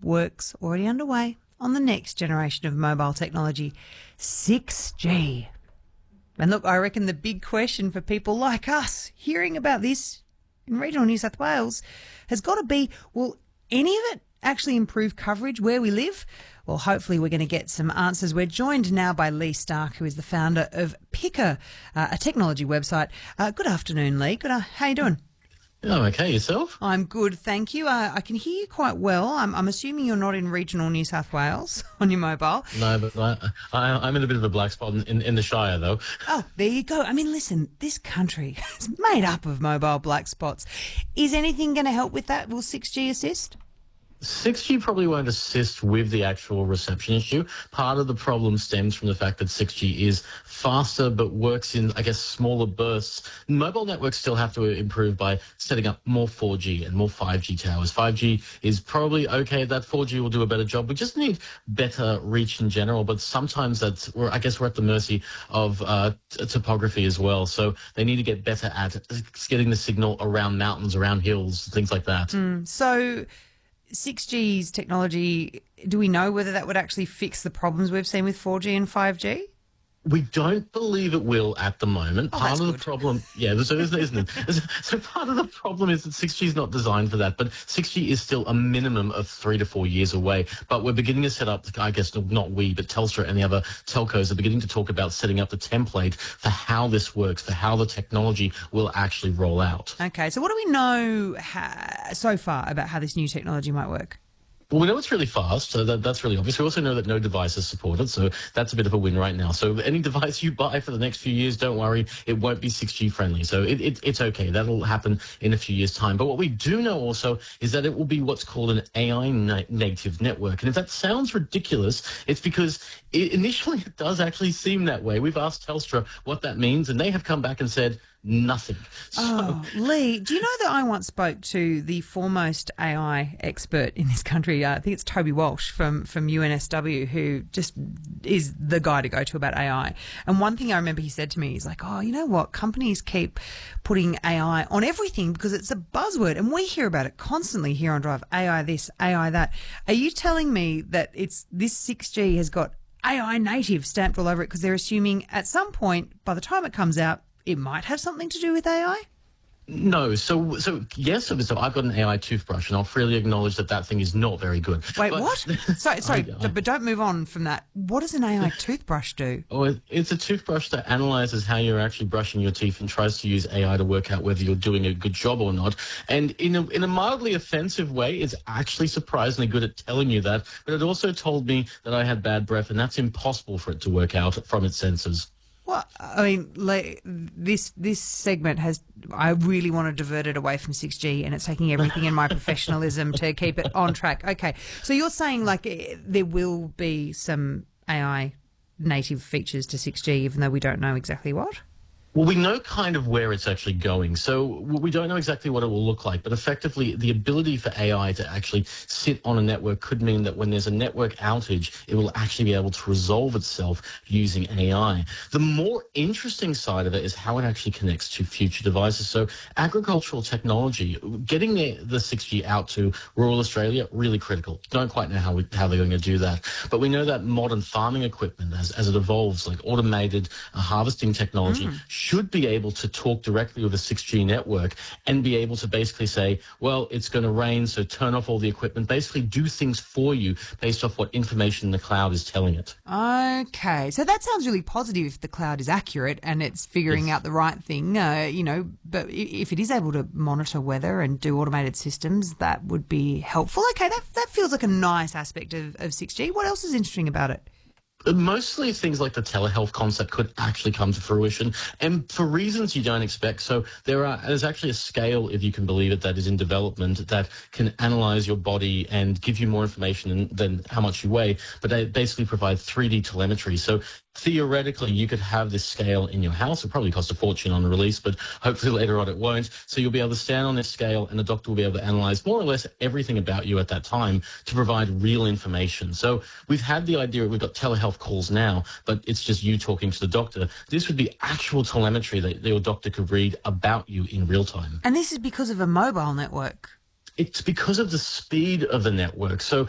work's already underway on the next generation of mobile technology, 6G. And look, I reckon the big question for people like us hearing about this in regional New South Wales has got to be, will any of it actually improve coverage where we live? Well, hopefully we're going to get some answers. We're joined now by Lee Stark, who is the founder of Picker, a technology website. Good afternoon, Lee. How you doing? Oh, okay. Yourself? I'm good, thank you. I can hear you quite well. I'm assuming you're not in regional New South Wales on your mobile. No, but I'm in a bit of a black spot in the Shire, though. Oh, there you go. I mean, listen, this country is made up of mobile black spots. Is anything going to help with that? Will 6G assist? 6G probably won't assist with the actual reception issue. Part of the problem stems from the fact that 6G is faster but works in, I guess, smaller bursts. Mobile networks still have to improve by setting up more 4G and more 5G towers. 5G is probably okay. That 4G will do a better job. We just need better reach in general, but sometimes we're at the mercy of topography as well. So they need to get better at getting the signal around mountains, around hills, things like that. So 6G's technology, do we know whether that would actually fix the problems we've seen with 4G and 5G? We don't believe it will at the moment. Part of the problem, so isn't it? So part of the problem is that 6G is not designed for that, but 6G is still a minimum of 3 to 4 years away. But we're beginning to set up, I guess not we, but Telstra and the other telcos are beginning to talk about setting up the template for how this works, for how the technology will actually roll out. Okay, so what do we know so far about how this new technology might work? Well, we know it's really fast, so that's really obvious. We also know that no device is supported, so that's a bit of a win right now. So any device you buy for the next few years, don't worry, it won't be 6G friendly. So it's okay. That'll happen in a few years' time. But what we do know also is that it will be what's called an AI native network. And if that sounds ridiculous, it's because initially it does actually seem that way. We've asked Telstra what that means, and they have come back and said nothing. Lee, do you know that I once spoke to the foremost AI expert in this country? I think it's Toby Walsh from UNSW, who just is the guy to go to about AI. And one thing I remember he said to me, he's like, oh, you know what? Companies keep putting AI on everything because it's a buzzword, and we hear about it constantly here on Drive. AI this, AI that. Are you telling me that this 6G has got AI native stamped all over it because they're assuming at some point, by the time it comes out, it might have something to do with AI? No. So yes, so I've got an AI toothbrush, and I'll freely acknowledge that thing is not very good. Wait, what? Sorry, but don't move on from that. What does an AI toothbrush do? Oh, it's a toothbrush that analyzes how you're actually brushing your teeth and tries to use AI to work out whether you're doing a good job or not. And in a mildly offensive way, it's actually surprisingly good at telling you that. But it also told me that I had bad breath, and that's impossible for it to work out from its sensors. Well, I mean, this segment I really want to divert it away from 6G, and it's taking everything in my professionalism to keep it on track. Okay, so you're saying there will be some AI native features to 6G, even though we don't know exactly what? Well, we know kind of where it's actually going. So we don't know exactly what it will look like, but effectively the ability for AI to actually sit on a network could mean that when there's a network outage, it will actually be able to resolve itself using AI. The more interesting side of it is how it actually connects to future devices. So agricultural technology, getting the 6G out to rural Australia, really critical. Don't quite know how they're going to do that. But we know that modern farming equipment, as it evolves, like automated harvesting technology, should be able to talk directly with a 6G network and be able to basically say, well, it's going to rain, so turn off all the equipment, basically do things for you based off what information the cloud is telling it. Okay, so that sounds really positive if the cloud is accurate and it's figuring out the right thing, but if it is able to monitor weather and do automated systems, that would be helpful. Okay, that feels like a nice aspect of 6G. What else is interesting about it? Mostly things like the telehealth concept could actually come to fruition, and for reasons you don't expect. So there's actually a scale, if you can believe it, that is in development that can analyze your body and give you more information than how much you weigh, but they basically provide 3D telemetry. So theoretically, you could have this scale in your house. It'll probably cost a fortune on the release, but hopefully later on it won't. So you'll be able to stand on this scale, and the doctor will be able to analyze more or less everything about you at that time to provide real information. So we've had the idea, we've got telehealth calls now, but it's just you talking to the doctor. This would be actual telemetry that your doctor could read about you in real time. And this is because of a mobile network. It's because of the speed of the network. So